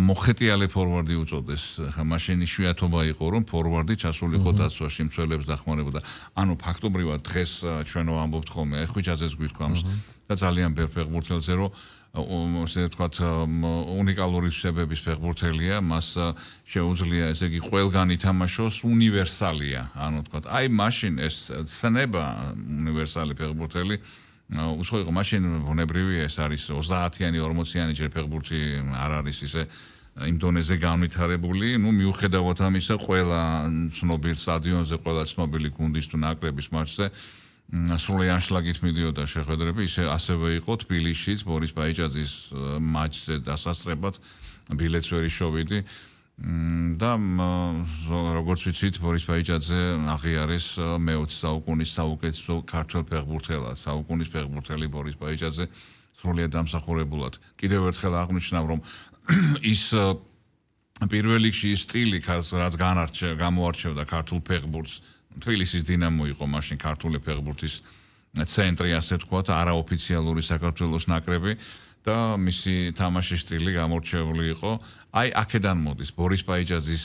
მოხეტიალე ფორვარდი უწოდეს. ხა მაშინ იშვიათობა იყო რომ ფორვარდი ჩასულიყო დაცვაში მცველებს დახმარებოდა. ანუ ფაქტობრივად დღეს ჩვენ ვამბობთ ხოლმე ხვიჩაძეს გვითქვამს და ძალიან ბევრ ფეხბურთელზე რომ ასე ვთქვათ უნიკალური თვისებების ფეხბურთელია, მას შეუძლია ესე იგი ყველგან ითამაშოს, უნივერსალია. ანუ ვთქვათ, აი მაშინ ეს ცნება უნივერსალი ფეხბურთელი უცხო იყო მაშინ ბუნებრივია ეს არის 30-იანი 40-იანი ჯერ ფეხბურთი არ არის ისე იმ დონეზე განვითარებული, ну მიუხედავად ამისა ყველა ცნობილ სტადიონზე, ყველა ცნობილი გუნდის თუ ნაკრების მატჩზე სრული ანშლაგით მიდიოდა შეხვედრები, ასევე იყო თბილისშიც ბორის ბაიჭაძის მატჩზე დასასწრებად ბილეთს ვერ იშოვიდი და როგორც ვიცით ბორის ბაიჭაძე აღიარეს მე-20 საუკუნის საუკეთესო ქართველ ფეხბურთელად, საუკუნის ფეხბურთელი ბორის ბაიჭაძე სრულიად დამსახურებულად. კიდევ ერთხელ აღნიშნავ რომ ის პირველ რიგში ის სტილი რაც გამოარჩევდა ქართულ ფეხბურთს თბილისის დინამო იყო მაშინ ქართული ფეხბურთის ცენტრი ასე ვთქვათ, არაოფიციალური საქართველოს ნაკრები და მისი თამაშის სტილი გამორჩეული იყო. აი აქედან მოდის ბორის ბაიჭაძის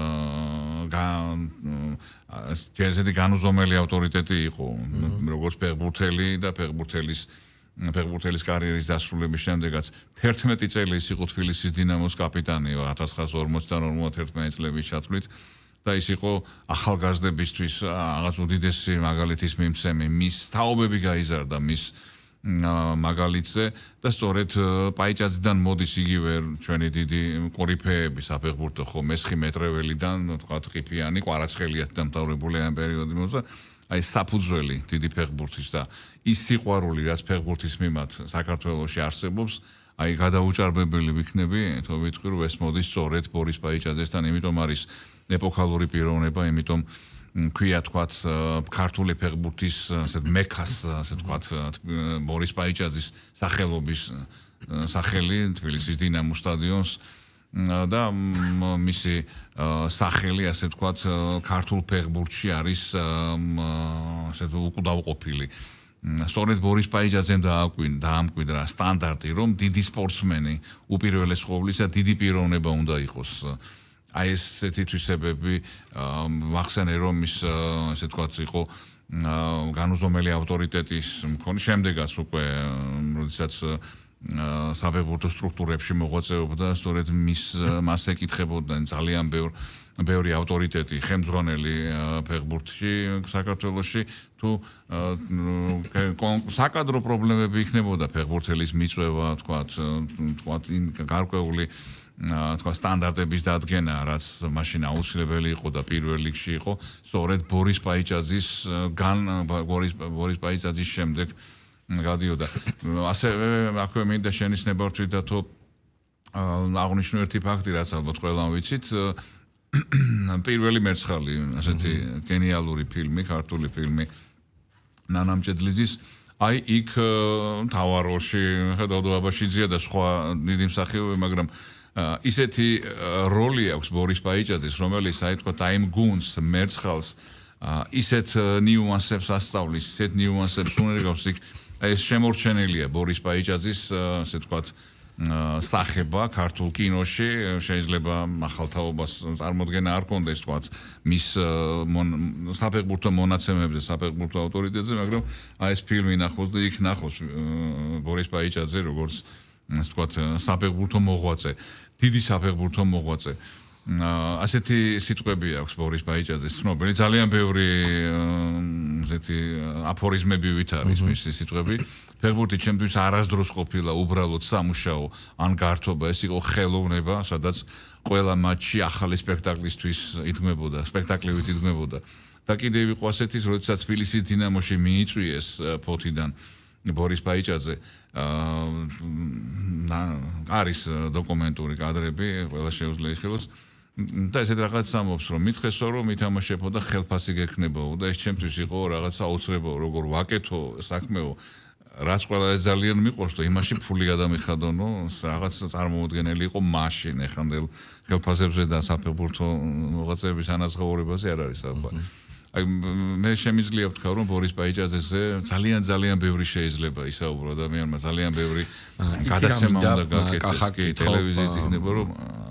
ესეთი განუზომელი ავტორიტეტი იყო როგორც ფეხბურთელი და ფეხბურთელის კარიერის დასრულების შემდეგაც 11 წელი ის იყო თბილისის დინამოს კაპიტანი 1952-11 წლების ჩათვლით და ის იყო ახალგაზრდებისთვის რაღაც უდიდესი მაგალითის მიმცემი, მის თაობები გაიზარდა მის მაგალითზე და სწორედ პაიჭაძიდან მოდის იგივე ჩვენი დიდი კორიფეები საფეხბურთო ხო მესხი მეტრეველიდან თქვათ ყიფიანი კვარაცხელიათ დამთავრებული ამ პერიოდი მოხდა აი საფუძველი დიდი ფეხბურთის და ის სიყვარული რაც ფეხბურთის მიმართ საქართველოში არსებობს აი გადაუჭარბებელი ვიქნები თო ვიტყვი რომ ეს მოდის სწორედ ბორის პაიჭაძესთან იმიტომ არის ეპოქალური პიროვნება იმიტომ ქვია თქვათ ქართული ფეხბურთის ასე მექას ასე თქვათ ბორის პაიჭაძის სახელობის სახელი თბილისის დინამო სტადიონს და მისი სახელი ასე ვთქვათ ქართულ ფეხბურთში არის ასე უკდავყოფილი. სწორედ ბორის პაიჭაძემ დაამკვიდრა სტანდარტი, რომ დიდი სპორტსმენი უპირველეს ყოვლისა დიდი პიროვნება უნდა იყოს. აი ესეთი თვისებები მახსენე რომ ის ასე ვთქვათ იყო განუზომელი ავტორიტეტის მქონე შემდეგაც უკვე როდესაც საფეხბურთო სტრუქტურებში მოღვაწეობდა სწორედ მას ეკითხებოდნენ ძალიან ბევრი ავტორიტეტი ხელმძღვანელი ფეხბურთში საქართველოში თუ საკადრო პრობლემები იქნებოდა ფეხბურთელის მიწვევა თქვათ იმ გარკვეული თქვა სტანდარტების დადგენა რაც მაშინ აუცილებელი იყო და პირველ რიგში იყო სწორედ ბორის პაიჭაძის შემდეგ გადიოდა ასევე აქვე მინდა შენიშნება ვთქვი და თუ აღნიშნო ერთი ფაქტი რაც ალბათ ყველამ ვიცით პირველი მერცხალი ასეთი გენიალური ფილმი ქართული ფილმი ნანამჭედლიძის აი იქ მთავარ როლში ხედავდა აბაშიძეა და სხვა დიდი მსახიობები მაგრამ ისეთი როლი აქვს ბორის პაიჭაძის რომელიც აი თქვა აი იმ გუნდს მერცხალს ისეთ ნიუანსებს ასწავლის ისეთ ნიუანსებს უნერგავს იქ ეს შემორჩენილია ბორის პაიჭაძის ასე ვთქვათ სახება ქართულ კინოში შეიძლება ახალთაობას წარმოდგენა არ კონდეს ვთქვათ მის საფეხბურთო მონაცემებზე საფეხბურთო ავტორიტეტზე მაგრამ აი ეს ფილმი ნახოს და იქ ნახოს ბორის პაიჭაძე როგორც ასე ვთქვათ საფეხბურთო მოღვაწე დიდი საფეხბურთო მოღვაწე ასეთი სიტყვები აქვს ბორის პაიჭაძეს ცნობილი ძალიან ბევრი ესეთი აფორიზმები ვით არის მისი სიტყვები ფეხბურთი ჩემთვის არასდროს ყოფილა უბრალოდ სამუშაო ან გართობა ეს იყო ხელოვნება სადაც ყველა მატჩი ახალი სპექტაკლისთვის იდგმებოდა სპექტაკლივით იდგმებოდა და კიდევ იყო ასეთის როდესაც თბილისის დინამოში მიიწვიეს ფოთიდან ბორის პაიჭაძე არის დოკუმენტური კადრები ყველა შეუძლია იხილოს და ესეთ რაღაც ამბობს რომ მითხესო რომ ითამაშებო და ხელფასი გექნებაო და ეს ჩემთვის იყო რაღაც აუცილებლო როგორ ვაკეთო საქმეო რაც ყველა ეს ძალიან მიყვარს და იმაში ფული გადამიხადონო რაღაც წარმოუდგენელი იყო მაშინ ეხანდელ ხელფასებზე და საფეხბურთო მოღვაწეების ანაზღაურებაზე არ არის საუბარი აი მე შემიძლია ვთქვა რომ ბორის პაიჭაძეზე ძალიან ბევრი შეიძლება ისაუბრო ადამიანმა ძალიან ბევრი გადაცემა უნდა გაკეთდეს კი ტელევიზიით იქნება რომ